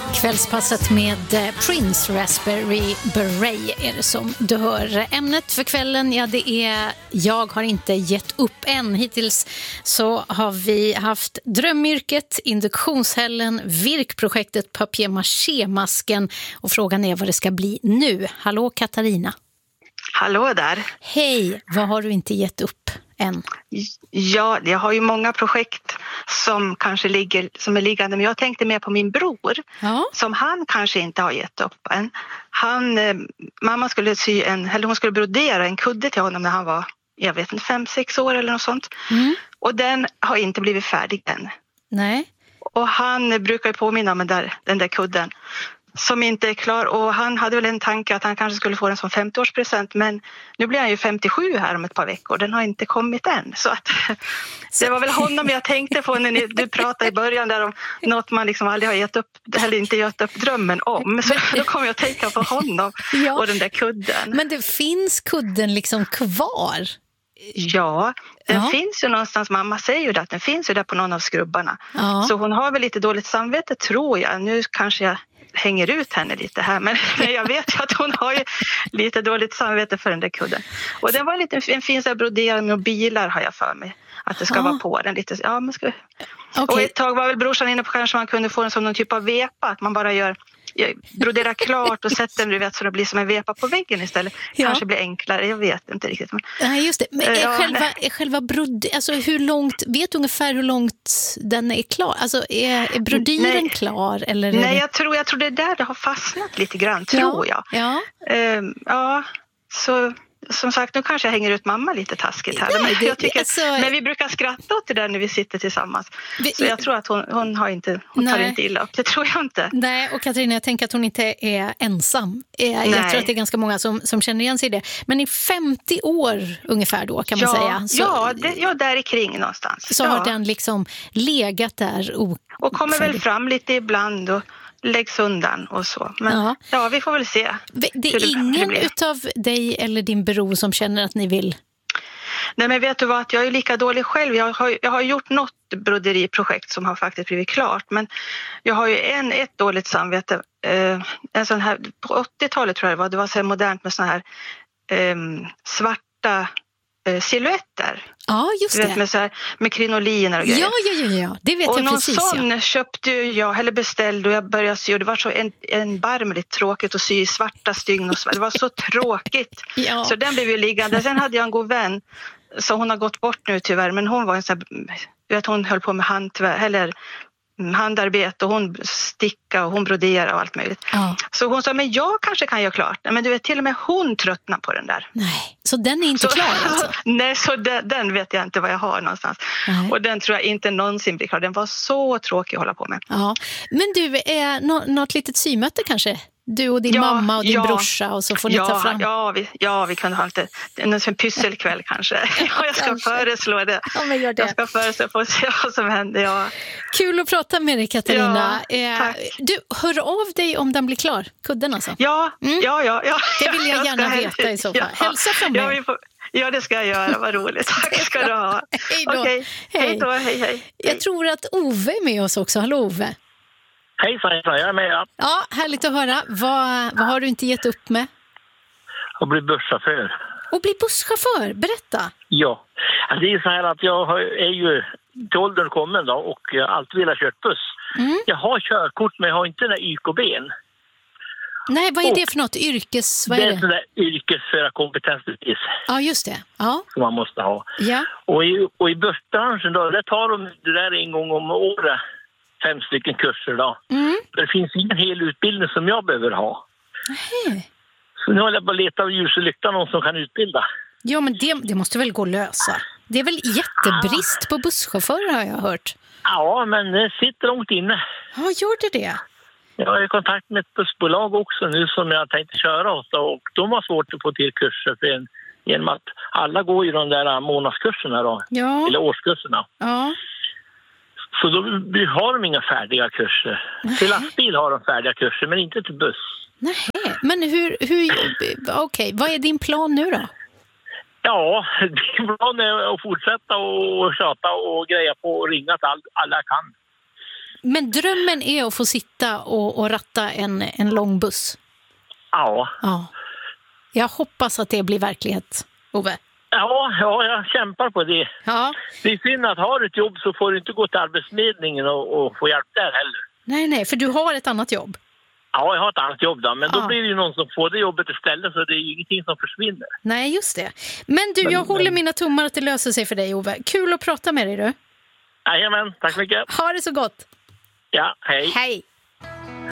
Kvällspasset med Prince Raspberry Beret är det som du hör. Ämnet för kvällen, ja, det är jag har inte gett upp än. Hittills så har vi haft drömyrket, induktionshällen, virkprojektet, papier-maché-masken och frågan är vad det ska bli nu. Hallå Katarina. Hallå där. Hej, vad har du inte gett upp än? Ja, jag har ju många projekt som kanske är liggande, men jag tänkte mer på min bror som han kanske inte har gett upp än. Mamma skulle hon skulle brodera en kudde till honom när han var, jag vet inte, 5-6 år eller något sånt. Mm. Och den har inte blivit färdig än. Nej. Och han brukar ju påminna om den där kudden som inte är klar, och han hade väl en tanke att han kanske skulle få den som 50-årspresent, men nu blir han ju 57 här om ett par veckor. Den har inte kommit än, så att det var väl honom jag tänkte på när du pratade i början där om något man liksom aldrig har gett upp eller inte gett upp drömmen om, så då kom jag att tänka på honom och den där kudden. Men det finns kudden liksom kvar? Ja, den finns ju någonstans. Mamma säger ju att den finns ju där på någon av skrubbarna. Så hon har väl lite dåligt samvete, tror jag. Nu kanske jag hänger ut henne lite här, men jag vet ju att hon har ju lite dåligt samvete för den där kudden. Och den var en fin så här broderad med bilar, har jag för mig att det ska vara på den lite. Ja, man ska. Okay. Och ett tag var väl brorsan inne på kanske man kunde få den som någon typ av vepa, att man bara broderar klart och sätter den, du vet, så det blir som en vepa på väggen istället. Kanske blir enklare, jag vet inte riktigt. Nej, just det. Men är själva alltså vet du ungefär hur långt den är klar? Alltså är brodyren klar? Eller nej, jag tror det är där det har fastnat lite grann, tror jag. Ja, så som sagt, nu kanske jag hänger ut mamma lite taskigt här. Men, jag tycker, men vi brukar skratta åt det där när vi sitter tillsammans. Så jag tror att hon tar inte illa upp. Det tror jag inte. Nej, och Katarina, jag tänker att hon inte är ensam. Jag tror att det är ganska många som känner igen sig i det. Men i 50 år ungefär då, kan man säga. Så, där i kring någonstans. Så har den liksom legat där. Och kommer väl fram lite ibland och läggs undan och så. Men vi får väl se. Det är ingen utav dig eller din bror som känner att ni vill? Nej, men vet du vad, att jag är lika dålig själv. Jag har gjort något broderiprojekt som har faktiskt blivit klart, men jag har ju ett dåligt samvete. En sån här, på 80-talet tror jag det var så här modernt med såna här svarta silhuetter. Ja, just det. Du vet, med krinoliner och grejer. Ja, det vet jag precis. Och någon sån köpte jag, eller beställde, och jag började sy, och det var så erbarmligt tråkigt att sy i svarta stygn. Det var så tråkigt. Så den blev ju liggande. Sen hade jag en god vän, så hon har gått bort nu tyvärr, men hon var en sån här, hon höll på med handarbete, och hon sticka och hon brodera och allt möjligt. Så hon sa, men jag kanske kan göra klart. Men du vet, till och med hon tröttnar på den där. Nej, så den är inte klar alltså? Nej, så den vet jag inte vad jag har någonstans. Nej. Och den tror jag inte någonsin blir klar. Den var så tråkig att hålla på med. Ja. Men du, något litet symöte kanske? Du och din mamma och din brorsa, och så får ni ta fram. Vi kan ha en pysselkväll kanske. Jag ska föreslå det. Ja, men gör det. Jag ska föreslå för att se vad som händer. Ja. Kul att prata med dig, Katarina. Tack. Du, hör av dig om den blir klar. Kudden alltså. Ja. Det vill jag gärna veta i så fall. Hälsa från mig. Ja, det ska jag göra. Vad roligt. Tack ska du ha. Hej då. Okej. Hej då. Hej. Jag tror att Ove är med oss också. Hallå Ove. Hejsan, jag är med. Ja, härligt att höra. Vad har du inte gett upp med? Att bli busschaufför. Och bli busschaufför? Berätta. Ja, alltså det är så här att jag är ju till åldern kommen då, och alltid vill ha kört buss. Jag har körkort, men jag har inte den där YKB:n. Nej, vad är det för något? Vad är det? Det är sån där yrkesförarkompetensbevis. Ja, just det. Ja. Som man måste ha. Ja. Och i bussbranschen då, där tar de det där en gång om året. 5 stycken kurser då. Det finns ingen hel utbildning som jag behöver ha. Nej. Så nu håller jag bara leta av ljus och lykta någon som kan utbilda. Ja, men det måste väl gå att lösa. Det är väl jättebrist på busschaufförer, har jag hört. Ja, men det sitter långt inne. Ja, gör det? Jag är i kontakt med ett bussbolag också nu som jag tänkte köra åt, och de har svårt att få till kurser genom att alla går ju de där månadskurserna då, eller årskurserna. Ja. Så då har de inga färdiga kurser. Till lastbil har de färdiga kurser, men inte till buss. Nej, men okej, vad är din plan nu då? Ja, din plan är att fortsätta och tjata och greja på och ringa till alla kan. Men drömmen är att få sitta och ratta en lång buss. Ja. Jag hoppas att det blir verklighet, Ove. Ja, jag kämpar på det. Ja. Det är synd att har du ett jobb så får du inte gå till Arbetsförmedlingen och få hjälp där heller. Nej, för du har ett annat jobb. Ja, jag har ett annat jobb då, men då blir det ju någon som får det jobbet istället, så det är ju ingenting som försvinner. Nej, just det. Men du, jag håller mina tummar att det löser sig för dig, Ove. Kul att prata med dig, du. Jajamän, tack mycket. Ha det så gott. Ja, hej. Hej.